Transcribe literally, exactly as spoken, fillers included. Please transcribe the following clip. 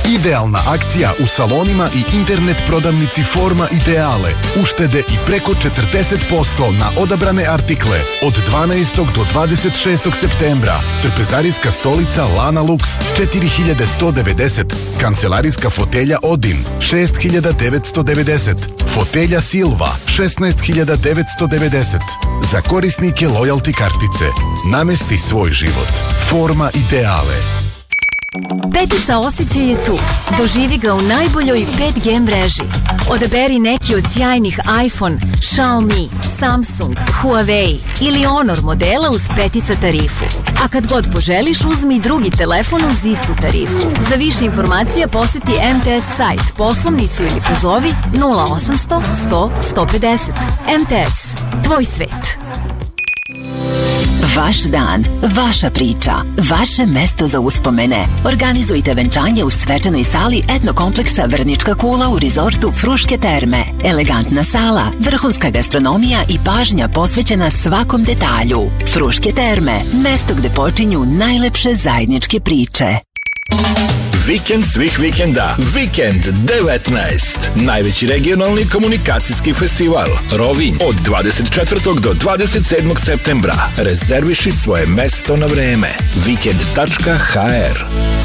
Idealna akcija u salonima i internet prodavnici Forma Ideale. Uštede i preko četrdeset posto na odabrane artikle od dvanaestog do dvadeset šestog septembra. Trpezarijska stolica Lana Lux četiri hiljade sto devedeset. Kancelarijska fotelja Odin šest hiljada devetsto devedeset. Fotelja Silva šesnaest hiljada devetsto devedeset. Za korisnike lojalty kartice. Namesti svoj život. Forma Ideale. Petica osjećaj je tu. Doživi ga u najboljoj pet G mreži. Odaberi neki od sjajnih iPhone, Xiaomi, Samsung, Huawei ili Honor modela uz petica tarifu. A kad god poželiš, uzmi drugi telefon uz istu tarifu. Za više informacija poseti M T S sajt, poslovnicu ili pozovi nula osamsto sto sto pedeset. M T S. Tvoj svet. Vaš dan, vaša priča, vaše mesto za uspomene. Organizujte venčanje u svečanoj sali etnokompleksa Vrnička kula u rizortu Fruške terme. Elegantna sala, vrhunska gastronomija i pažnja posvećena svakom detalju. Fruške terme, mesto gde počinju najlepše zajedničke priče. Vikend svih vikenda. Vikend devetnaest. Najveći regionalni komunikacijski festival. Rovinj od dvadeset četvrtog do dvadeset sedmog septembra. Rezerviši svoje mesto na vreme. vikend tačka ha er.